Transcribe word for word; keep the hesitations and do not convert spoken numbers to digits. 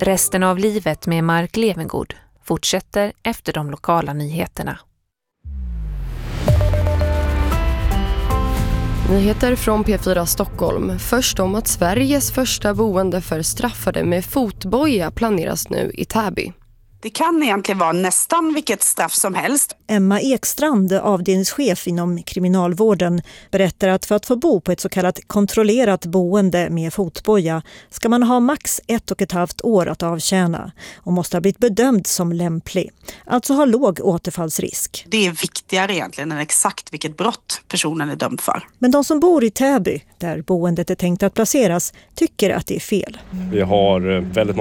Resten av livet med Mark Levengood fortsätter efter de lokala nyheterna. Nyheter från P fyra Stockholm. Först om att Sveriges första boende för straffade med fotboja planeras nu i Täby. Det kan egentligen vara nästan vilket straff som helst. Emma Ekstrand, avdelningschef inom kriminalvården, berättar att för att få bo på ett så kallat kontrollerat boende med fotboja ska man ha max ett och ett halvt år att avtjäna och måste ha blivit bedömd som lämplig. Alltså ha låg återfallsrisk. Det är viktigare egentligen än exakt vilket brott personen är dömd för. Men de som bor i Täby, där boendet är tänkt att placeras, tycker att det är fel. Vi har väldigt